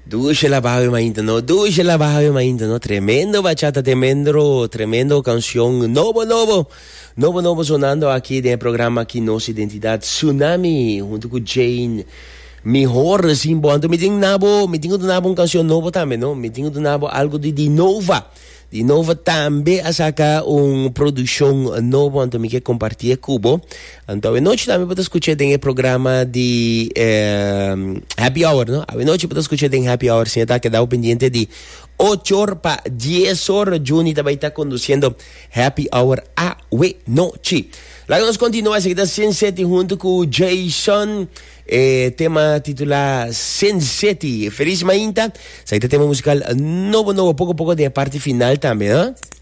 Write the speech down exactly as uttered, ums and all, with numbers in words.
Duce la baja mainta, no, duce la baja mainta, no, tremendo bachata, tremendo, tremendo canción, novo, novo, novo, novo sonando aqui no programa aqui Nossa Identidade Tsunami, junto com Jane, melhor assim, bom, então me tenho nabo, me tenho do nabo uma canção nova também, não, me tenho do nabo algo de de nova. De novo também a sacar uma produção nova, então me quer compartilhar cubo. Então a noite também pode escutar tem o programa de eh, Happy Hour, não? A noite pode escutar tem Happy Hour, sim, tá que dá o pendiente de ocho horas para diez horas, Juni também está conduzindo Happy Hour a noite. Lá nós continuamos aqui da Sensei junto com Jason. Eh, tema titular Sensei. Feliz mainta. Esse tema musical novo, novo, pouco, pouco de parte final também, hein?